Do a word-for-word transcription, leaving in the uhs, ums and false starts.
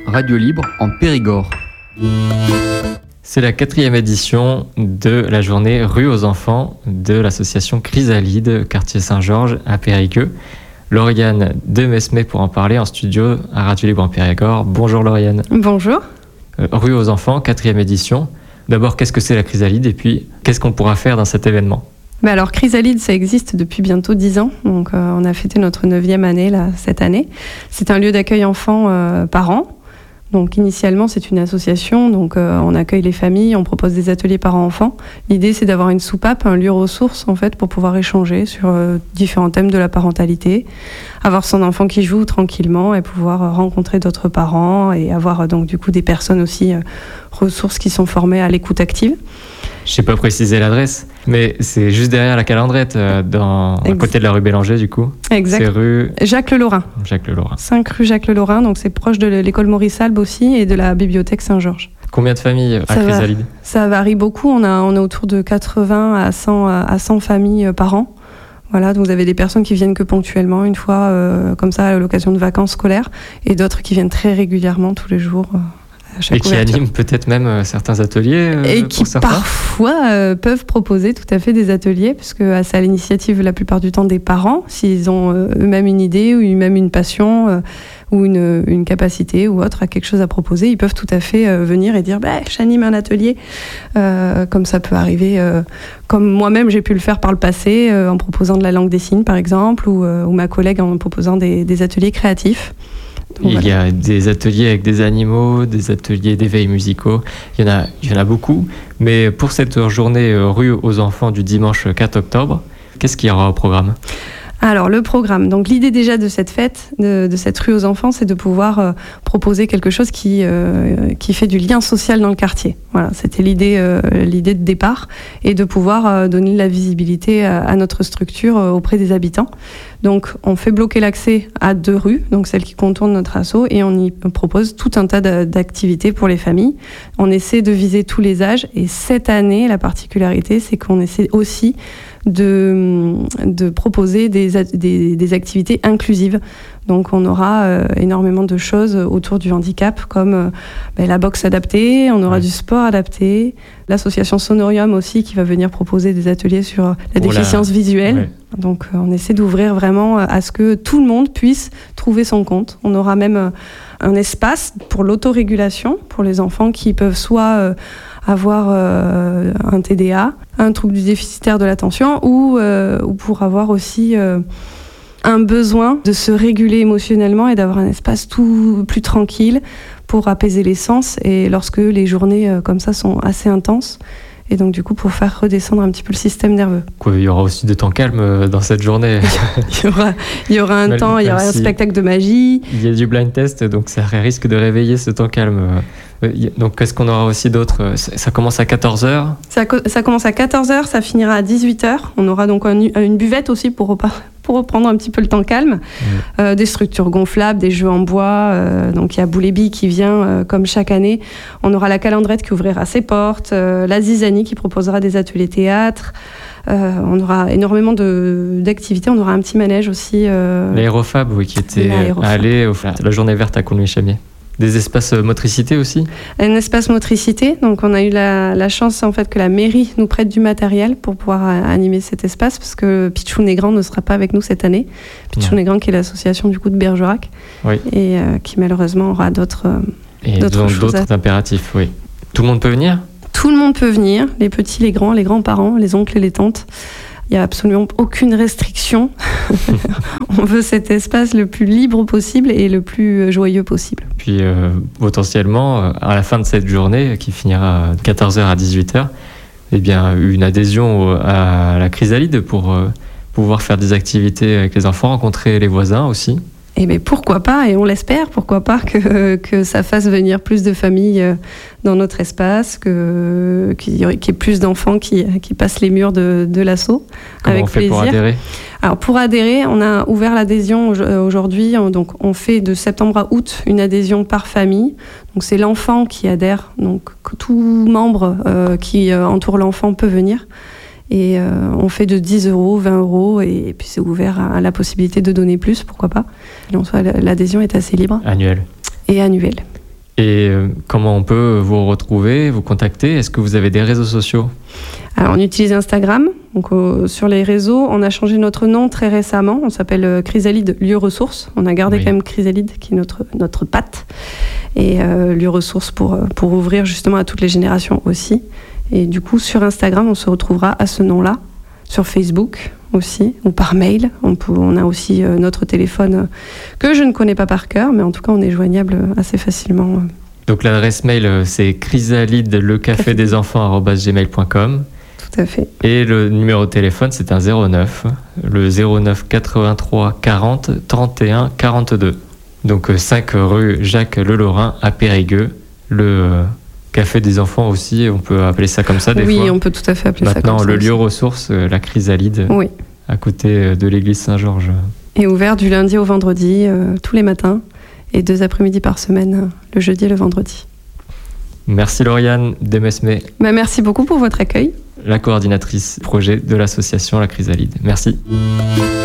radio libre en Périgord. C'est la quatrième édition de la journée Rue aux enfants de l'association Chrysalide, quartier Saint-Georges à Périgueux. Lauriane de Mesmé pour en parler en studio à Radio Libre en Périgord. Bonjour Lauriane. Bonjour. Euh, Rue aux enfants, quatrième édition. D'abord, qu'est-ce que c'est la Chrysalide et puis qu'est-ce qu'on pourra faire dans cet événement ? Bah alors Chrysalide, ça existe depuis bientôt dix ans, donc euh, on a fêté notre neuvième année là, cette année. C'est un lieu d'accueil enfants euh, parents. Donc initialement c'est une association, donc euh, on accueille les familles, on propose des ateliers parents-enfants. L'idée c'est d'avoir une soupape, un lieu ressource en fait pour pouvoir échanger sur euh, différents thèmes de la parentalité, avoir son enfant qui joue tranquillement et pouvoir euh, rencontrer d'autres parents et avoir euh, donc du coup des personnes aussi euh, ressources qui sont formées à l'écoute active. Je n'ai pas précisé l'adresse, mais c'est juste derrière la Calandrette, euh, dans, à côté de la rue Bélanger, du coup. Exact. C'est rue Jacques Le Lorrain. Jacques Le Lorrain. cinq rue Jacques Le Lorrain, donc c'est proche de l'école Maurice Albe aussi et de la bibliothèque Saint-Georges. Combien de familles à Chrysalide ? Ça varie beaucoup. On a, on est autour de quatre-vingts à cent, à cent familles par an. Voilà, donc vous avez des personnes qui viennent que ponctuellement, une fois euh, comme ça à l'occasion de vacances scolaires, et d'autres qui viennent très régulièrement tous les jours. Euh, Et qui animent peut-être même euh, certains ateliers euh, Et qui certains. parfois euh, peuvent proposer tout à fait des ateliers, puisque c'est à l'initiative la plupart du temps des parents, s'ils ont euh, eux-mêmes une idée ou même une passion euh, ou une, une capacité ou autre à quelque chose à proposer, ils peuvent tout à fait euh, venir et dire bah, j'anime un atelier, euh, comme ça peut arriver, euh, comme moi-même j'ai pu le faire par le passé, euh, en proposant de la langue des signes par exemple, ou, euh, ou ma collègue en proposant des, des ateliers créatifs. Donc, il voilà. y a des ateliers avec des animaux, des ateliers d'éveil musicaux, il y en a, il y en a beaucoup. Mais pour cette journée Rue aux enfants du dimanche quatre octobre, qu'est-ce qu'il y aura au programme ? Alors le programme, donc l'idée déjà de cette fête, de, de cette rue aux enfants, c'est de pouvoir euh, proposer quelque chose qui, euh, qui fait du lien social dans le quartier. Voilà, c'était l'idée, euh, l'idée de départ, et de pouvoir euh, donner de la visibilité à, à notre structure euh, auprès des habitants. Donc on fait bloquer l'accès à deux rues, donc celles qui contournent notre asso, et on y propose tout un tas d'activités pour les familles. On essaie de viser tous les âges, et cette année, la particularité, c'est qu'on essaie aussi de, de proposer des, des, des activités inclusives. Donc on aura euh, énormément de choses autour du handicap, comme euh, ben, la boxe adaptée, on aura ouais. du sport adapté, l'association Sonorium aussi qui va venir proposer des ateliers sur la Pour déficience la... visuelle. Ouais. Donc euh, on essaie d'ouvrir vraiment à ce que tout le monde puisse trouver son compte. On aura même euh, un espace pour l'autorégulation, pour les enfants qui peuvent soit euh, avoir euh, un T D A, un trouble du déficitaire de l'attention, ou, euh, ou pour avoir aussi euh, un besoin de se réguler émotionnellement et d'avoir un espace tout plus tranquille pour apaiser les sens, et lorsque les journées euh, comme ça sont assez intenses, et donc du coup pour faire redescendre un petit peu le système nerveux. Quoi, il y aura aussi de temps calme dans cette journée. il, y aura, il y aura un Mal, temps, il y aura un spectacle de magie. Il y a du blind test, donc ça risque de réveiller ce temps calme. Donc qu'est-ce qu'on aura aussi d'autre ? Ça commence à quatorze heures ? ça, ça commence à quatorze heures, ça finira à dix-huit heures. On aura donc un, une buvette aussi pour, repar- pour reprendre un petit peu le temps calme. Mmh. Euh, des structures gonflables, des jeux en bois. Euh, donc il y a Boulébi qui vient euh, comme chaque année. On aura la Calandrette qui ouvrira ses portes. Euh, la Zizanie qui proposera des ateliers théâtre. Euh, on aura énormément de, d'activités. On aura un petit manège aussi. Euh... L'aérofab, oui, qui était allé au, la journée verte à Coulmy-Chamier. Des espaces motricité aussi ? Un espace motricité. Donc, on a eu la, la chance en fait que la mairie nous prête du matériel pour pouvoir animer cet espace, parce que Pichoun et Grand ne sera pas avec nous cette année. Pichoun et Grand, qui est l'association du coup de Bergerac, oui. et euh, qui malheureusement aura d'autres, euh, et d'autres donc, choses. D'autres à... impératifs, oui. Tout le monde peut venir ? Tout le monde peut venir. Les petits, les grands, les grands-parents, les oncles et les tantes. Il n'y a absolument aucune restriction. On veut cet espace le plus libre possible et le plus joyeux possible. Puis euh, potentiellement, à la fin de cette journée, qui finira de quatorze heures à dix-huit heures, eh bien, une adhésion à la Chrysalide pour euh, pouvoir faire des activités avec les enfants, rencontrer les voisins aussi. Eh bien, pourquoi pas, et on l'espère, pourquoi pas que, que ça fasse venir plus de familles dans notre espace, que, qu'il y ait plus d'enfants qui, qui passent les murs de, de l'asso. Comment avec on fait plaisir. Pour adhérer ? Alors, pour adhérer, on a ouvert l'adhésion aujourd'hui. Donc, on fait de septembre à août une adhésion par famille. Donc, c'est l'enfant qui adhère. Donc, tout membre euh, qui euh, entoure l'enfant peut venir. Et euh, on fait de dix euros, vingt euros, et, et puis c'est ouvert à, à la possibilité de donner plus, pourquoi pas. Et en soi, l'adhésion est assez libre. Annuelle. Et annuelle. Et euh, comment on peut vous retrouver, vous contacter? Est-ce que vous avez des réseaux sociaux? Alors, on utilise Instagram. Donc, euh, sur les réseaux, on a changé notre nom très récemment. On s'appelle euh, Chrysalide Lieu Ressources. On a gardé oui. quand même Chrysalide, qui est notre, notre patte. Et euh, Lieu Ressources pour, pour ouvrir justement à toutes les générations aussi. Et du coup, sur Instagram, on se retrouvera à ce nom-là. Sur Facebook aussi, ou par mail. On, peut, on a aussi euh, notre téléphone euh, que je ne connais pas par cœur, mais en tout cas, on est joignable assez facilement. Donc, l'adresse mail, c'est chrysalide le café des enfants arobase gmail point com. Tout à fait. Et le numéro de téléphone, c'est un zéro neuf, le zéro neuf quatre-vingt-trois quarante trente et un quarante-deux. Donc cinq rue Jacques Le Lorrain à Périgueux. Le euh, café des enfants aussi, on peut appeler ça comme ça des oui, fois. Oui, on peut tout à fait appeler Maintenant, ça comme ça. Maintenant, le aussi. lieu ressource, euh, la Chrysalide, oui. à côté de l'église Saint-Georges. Et ouvert du lundi au vendredi, euh, tous les matins, et deux après-midi par semaine, le jeudi et le vendredi. Merci Lauriane Demesmé. Bah, merci beaucoup pour votre accueil. La coordinatrice projet de l'association La Chrysalide. Merci.